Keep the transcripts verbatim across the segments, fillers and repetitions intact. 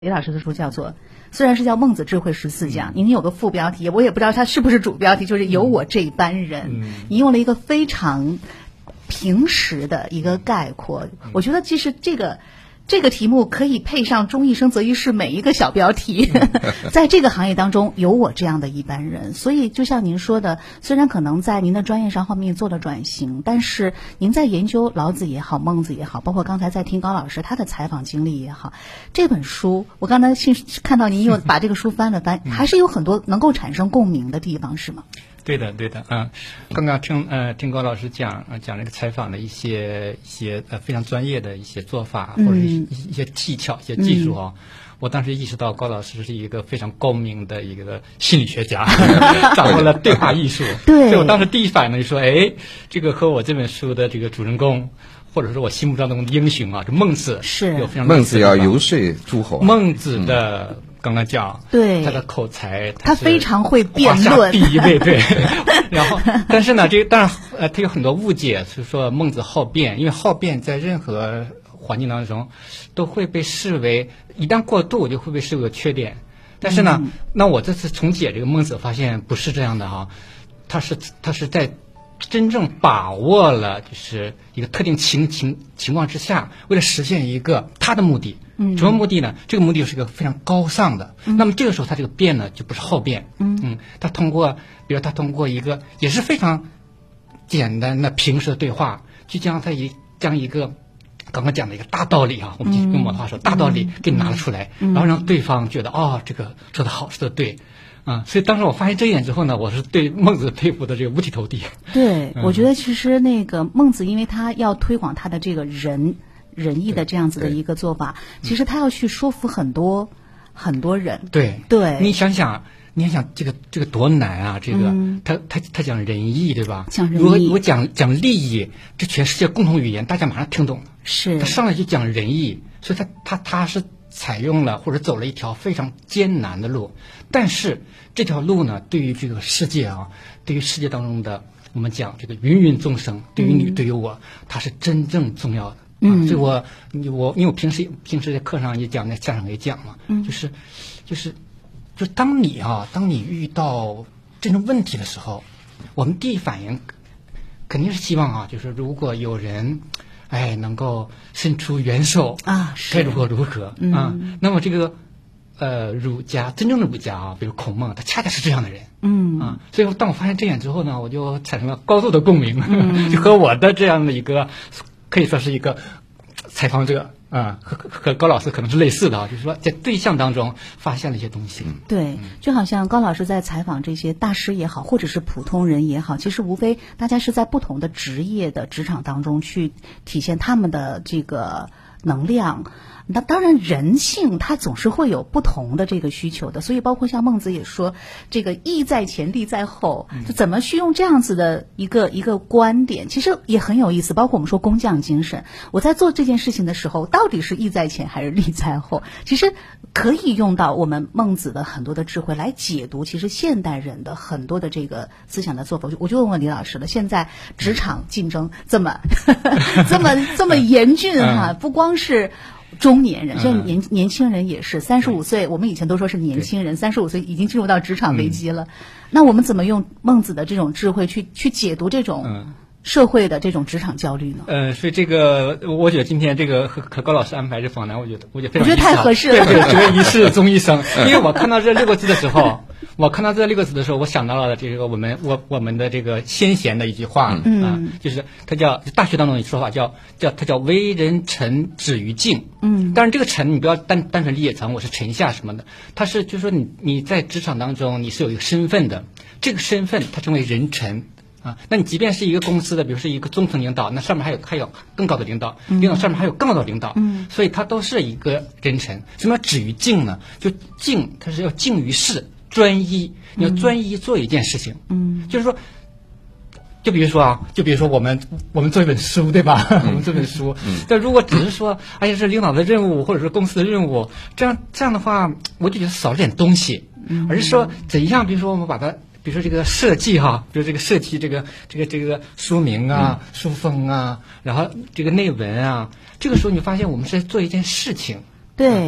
李老师的书叫做，虽然是叫《孟子智慧十四讲》，您有个副标题，我也不知道它是不是主标题，就是有我这般人。您用了一个非常平实的一个概括，我觉得其实这个这个题目可以配上中一生择一事每一个小标题。在这个行业当中，有我这样的一般人，所以就像您说的，虽然可能在您的专业上后面做了转型，但是您在研究老子也好，孟子也好，包括刚才在听高老师他的采访经历也好，这本书我刚才看到您又把这个书翻了翻，还是有很多能够产生共鸣的地方，是吗？ 对的，对的，嗯，刚刚听呃听高老师讲呃讲这个采访的一些一些呃非常专业的一些做法，或者一一些技巧、一些技术啊、嗯，我当时意识到高老师是一个非常高明的一个心理学家，掌握了对话艺术。 对， 所以我当时第一反应就说，哎，这个和我这本书的这个主人公，或者说我心目当中的英雄啊，这孟子是有非常孟子要游说诸侯， 孟子的。嗯刚刚讲， 对他的口才， 他非常会辩论， 第一位，对。然后，但是呢，这当然呃，他有很多误解，就是说孟子好辩，因为好辩在任何环境当中都会被视为一旦过度就会被视为缺点。但是呢，嗯、那我这次重解这个孟子，发现不是这样的哈，他是他是在真正把握了就是一个特定情情情况之下，为了实现一个他的目的。嗯，什么目的呢？这个目的是一个非常高尚的。嗯、那么这个时候，他这个辩呢，就不是好辩。嗯嗯，他通过，比如他通过一个也是非常简单的平时的对话，去将他一将一个刚刚讲的一个大道理啊，我们用我的话说，嗯、大道理给拿了出来，嗯、然后让对方觉得哦，这个说的好，说的对。啊、嗯，所以当时我发现这一点之后呢，我是对孟子佩服的这个五体投地。 对，嗯、我觉得其实那个孟子，因为他要推广他的这个仁仁义的这样子的一个做法，其实他要去说服很多很多人。 对对， 你想想，你想想这个这个多难啊！这个、嗯、他他他讲仁义，对吧？ 讲仁义。 如果我讲讲利益，这全世界共同语言，大家马上听懂了。 是。 他上来就讲仁义，所以他他他是采用了或者走了一条非常艰难的路，但是这条路呢，对于这个世界啊，对于世界当中的我们讲这个芸芸众生，对于你、嗯、对于我，它是真正重要的。嗯，所以我我因为我平时平时在课上也讲，在家长也讲嘛，嗯，就是就是就当你啊，当你遇到真正问题的时候，我们第一反应肯定是希望啊，就是如果有人。哎，能够伸出援手啊， 该如何如何、 嗯、 啊？那么这个呃，儒家真正的儒家啊，比如孔孟，他恰恰是这样的人， 嗯啊，所以当我发现这点之后呢，我就产生了高度的共鸣， 嗯、 就和我的这样的一个可以说是一个采访者啊，和和高老师可能是类似的啊，就是说在对象当中发现了一些东西。 对，就好像高老师在采访这些大师也好，或者是普通人也好，其实无非大家是在不同的职业的职场当中去体现他们的这个能量。那当然人性它总是会有不同的这个需求的，所以包括像孟子也说这个义在前利在后，就怎么去用这样子的一个一个观点，其实也很有意思。包括我们说工匠精神，我在做这件事情的时候到底是义在前还是利在后，其实可以用到我们孟子的很多的智慧来解读其实现代人的很多的这个思想的做法。我就问问李老师了，现在职场竞争这么这么这么严峻哈、啊，不光是中年人，现在年年轻人也是三十五岁，我们以前都说是年轻人，三十五岁已经进入到职场危机了。嗯、那我们怎么用孟子的这种智慧去去解读这种社会的这种职场焦虑呢？ 呃，所以这个我觉得今天这个和和高老师安排这访谈，我觉得我觉得非常我觉得太合适了。 对对，觉一世终一生。因为我看到这六个字的时候，我看到这六个字的时候，我想到了这个我们我我们的这个先贤的一句话、 嗯、 啊，就是他叫大学当中的说法叫叫他叫为人臣止于敬。嗯，当然这个臣你不要单单纯理解成我是臣下什么的，他是就是说你你在职场当中你是有一个身份的，这个身份它称为人臣。啊，那你即便是一个公司的，比如是一个中层领导，那上面还有还有更高的领导，领导上面还有更高的领导，嗯，所以他都是一个人臣。什么止于敬呢？就敬，它是要敬于事，专一，你要专一做一件事情，嗯，就是说，就比如说啊，就比如说我们我们做一本书，对吧？嗯、我们做本书，嗯，但如果只是说，哎呀，是领导的任务，或者是公司的任务，这样这样的话，我就觉得少了点东西，嗯，而是说怎样，比如说我们把它。比如说这个设计哈，比如这个设计这个这个这个书名啊、嗯、书封啊，然后这个内文啊，这个时候你发现我们是在做一件事情， 对，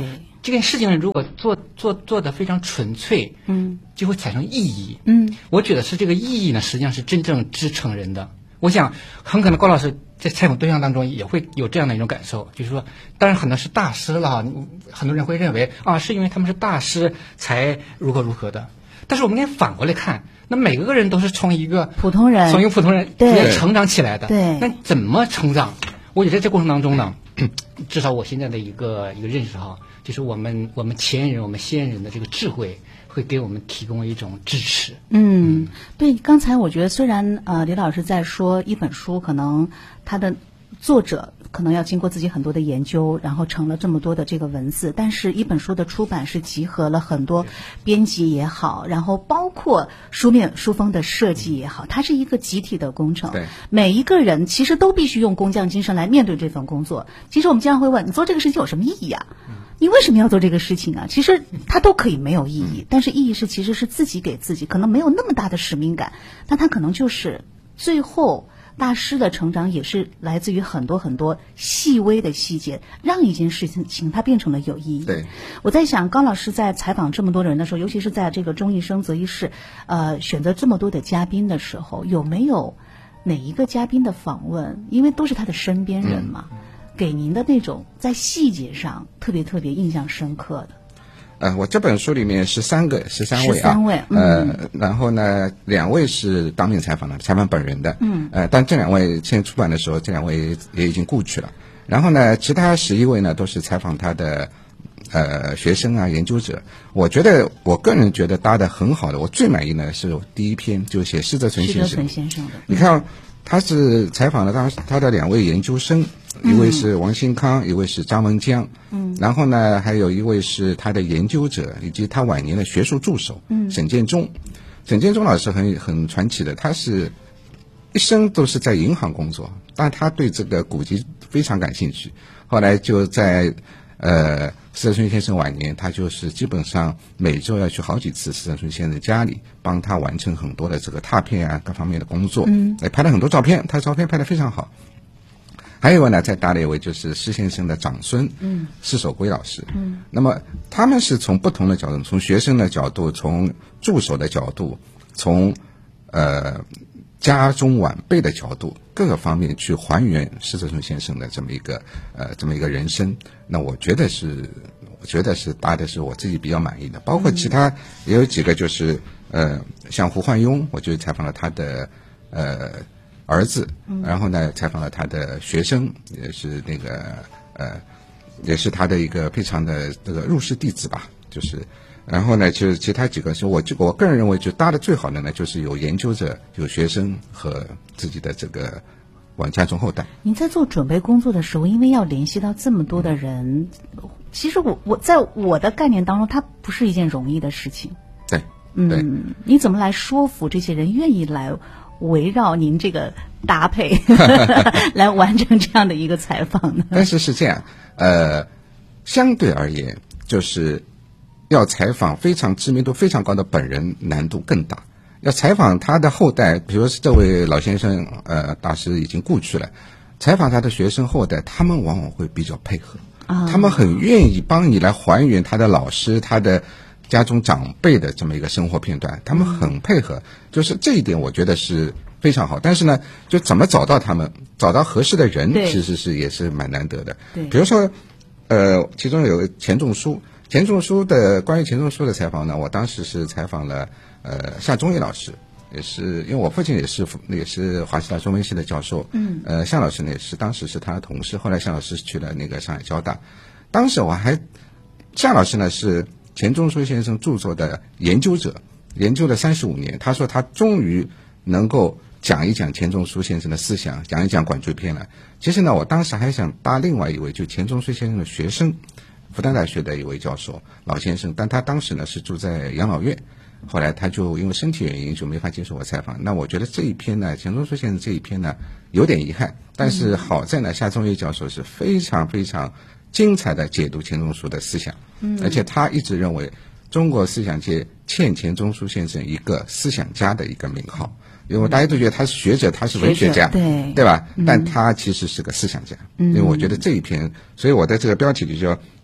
这件事情如果做做做得非常纯粹， 嗯， 就会产生意义。 嗯， 我觉得是这个意义呢，实际上是真正支撑人的。我想，很可能高老师在采访对象当中也会有这样的一种感受，就是说，当然很多是大师了，很多人会认为啊，是因为他们是大师才如何如何的。但是我们应该反过来看，那每个人都是从一个普通人， 从一个普通人逐渐成长起来的。 对， 那怎么成长？我觉得在这过程当中呢，至少我现在的一个一个认识哈，就是我们我们前人、我们先人的这个智慧，会给我们提供一种支持。 嗯，对，刚才我觉得虽然呃李老师在说一本书可能它的作者可能要经过自己很多的研究，然后成了这么多的这个文字，但是一本书的出版是集合了很多编辑也好，然后包括书面书封的设计也好，它是一个集体的工程。 对， 每一个人其实都必须用工匠精神来面对这份工作。其实我们经常会问，你做这个事情有什么意义啊？你为什么要做这个事情啊？其实它都可以没有意义，但是意义是其实是自己给自己，可能没有那么大的使命感，但它可能就是最后大师的成长也是来自于很多很多细微的细节，让一件事情它变成了有意义。 对， 我在想，高老师在采访这么多人的时候，尤其是在这个中一生择一事，呃，选择这么多的嘉宾的时候，有没有哪一个嘉宾的访问，因为都是他的身边人嘛，嗯、给您的那种在细节上特别特别印象深刻的？ 呃，我这本书里面十三个，十三位啊， 十三位，嗯、 呃，然后呢，两位是当面采访的，采访本人的， 嗯， 呃，但这两位现在出版的时候，这两位也已经故去了。然后呢，其他十一位呢，都是采访他的呃学生啊、研究者。我觉得，我个人觉得搭得很好的，我最满意的是第一篇，就写施泽存先生。 施泽存先生的，嗯、 你看，他是采访了他他的两位研究生。一位是王新康，嗯、一位是张文江，嗯，然后呢，还有一位是他的研究者以及他晚年的学术助手，嗯，沈建忠。沈建忠老师很很传奇的，他是一生都是在银行工作，但他对这个古籍非常感兴趣。后来就在呃施泽存先生晚年，他就是基本上每周要去好几次施泽存先生家里，帮他完成很多的这个拓片啊各方面的工作，嗯，也拍了很多照片，他照片拍得非常好。还有呢，再搭了一位就是施先生的长孙，嗯，施守圭老师，嗯，那么他们是从不同的角度，从学生的角度，从助手的角度，从呃家中晚辈的角度，各个方面去还原施泽存先生的这么一个呃这么一个人生。那我觉得是，我觉得是搭的是我自己比较满意的。包括其他也有几个，就是呃像胡焕庸，我就采访了他的呃。儿子，然后呢，采访了他的学生，也是那个呃，也是他的一个非常的这个入室弟子吧，就是，然后呢，就是其他几个是我就我个人认为就搭的最好的呢，就是有研究者、有学生和自己的这个往家中后代。 您在做准备工作的时候，因为要联系到这么多的人，其实我我在我的概念当中，它不是一件容易的事情。 对，对， 嗯，你怎么来说服这些人愿意来围绕您这个搭配来完成这样的一个采访呢？ 但是是这样，呃，相对而言，就是要采访非常知名度非常高的本人难度更大。要采访他的后代，比如说这位老先生，呃，大师已经故去了，采访他的学生后代，他们往往会比较配合，啊、他们很愿意帮你来还原他的老师、他的家中长辈的这么一个生活片段，他们很配合，就是这一点我觉得是非常好。但是呢，就怎么找到他们，找到合适的人，其实是也是蛮难得的。 对， 比如说，呃，其中有钱钟书，钱钟书的关于钱钟书的采访呢，我当时是采访了呃夏忠义老师，也是因为我父亲也是也是华师大中文系的教授，嗯，呃夏老师呢也是当时是他的同事，后来夏老师去了那个上海交大，当时我还夏老师呢是钱钟书先生著作的研究者，研究了三十五年。他说他终于能够讲一讲钱钟书先生的思想，讲一讲管锥篇了。其实呢，我当时还想搭另外一位，就钱钟书先生的学生，复旦大学的一位教授老先生，但他当时呢是住在养老院，后来他就因为身体原因就没法接受我采访。那我觉得这一篇呢，钱钟书先生这一篇呢有点遗憾，但是好在呢，夏忠义教授是非常非常精彩的解读钱钟书的思想，嗯，而且他一直认为中国思想界欠钱钟书先生一个思想家的一个名号，因为大家都觉得他是学者，他是文学家， 对对吧？嗯、但他其实是个思想家，嗯，因为我觉得这一篇，所以我的这个标题就叫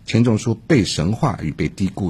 钱钟书被神化与被低估。